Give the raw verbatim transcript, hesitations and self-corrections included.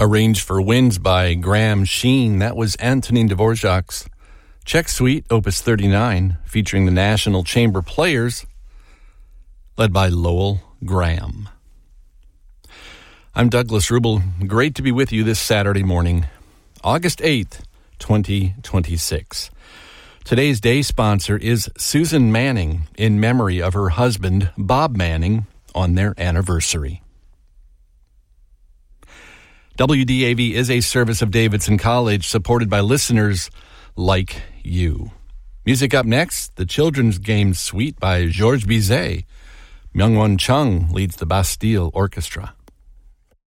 Arranged for winds by Graham Sheen. That was Antonin Dvorak's Czech Suite, Opus thirty-nine, featuring the National Chamber Players, led by Lowell Graham. I'm Douglas Rubel. Great to be with you this Saturday morning, August eighth, twenty twenty-six. Today's day sponsor is Susan Manning, in memory of her husband, Bob Manning, on their anniversary. W D A V is a service of Davidson College, supported by listeners like you. Music up next, the Children's Game Suite by Georges Bizet. Myungwon Chung leads the Bastille Orchestra.